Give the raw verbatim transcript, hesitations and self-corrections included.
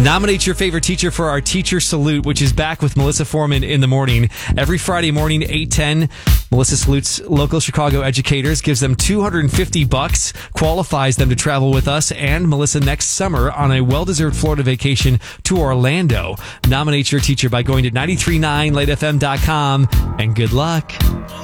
Nominate your favorite teacher for our Teacher Salute, which is back with Melissa Foreman in the morning. Every Friday morning, eight ten, Melissa salutes local Chicago educators, gives them two hundred fifty bucks, qualifies them to travel with us and Melissa next summer on a well-deserved Florida vacation to Orlando. Nominate your teacher by going to nine three nine late f m dot com, and good luck.